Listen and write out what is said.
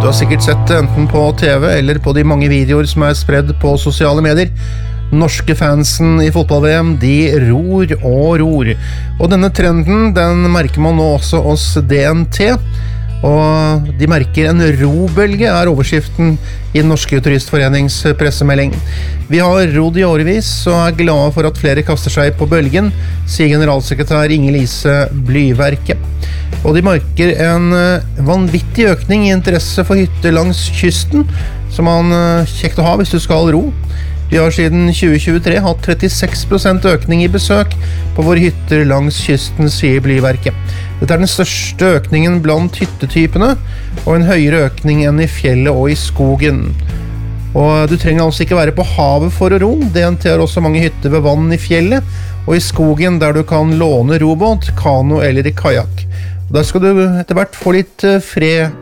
har sikkert sett det enten på TV eller på de mange videoer som spredd på sosiale medier. Norske fansen i fotball-VM, de ror og ror. Og denne trenden, den merker man nå også hos DNT. Og de merker en robølge overskriften i Norske Turistforenings pressemelding. Vi har rodd i årevis og glade for at flere kaster seg på bølgen, sier generalsekretær Inger-Lise Blyverke. Og de merker en vanvittig økning i interesse for hytter langs kysten, som man kjekt å ha hvis du skal ro. Vi har siden 2023 hatt 36% økning i besøk på våre hytter langs kysten, sier Blyverket. Dette den største økningen blant hyttetypene, og en høyere økning enn i fjellet og i skogen. Og du trenger altså ikke være på havet for å ro. DNT har også mange hytter ved vann i fjellet, og i skogen der du kan låne robåt, kano eller i kajak. Der skal du etter hvert få litt fred